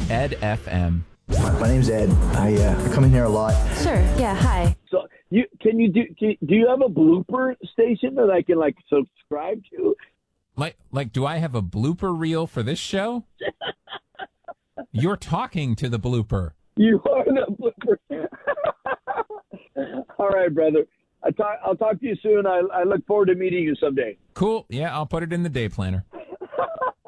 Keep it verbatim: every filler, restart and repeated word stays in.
Ed F M. My, my name's Ed. I, uh, I come in here a lot. Sure. Yeah. Hi. So you can you do can, do you have a blooper station that I can like subscribe to? Like, like, do I have a blooper reel for this show? You're talking to the blooper. You are the blooper. All right, brother. I talk, I'll talk to you soon. I, I look forward to meeting you someday. Cool. Yeah, I'll put it in the day planner.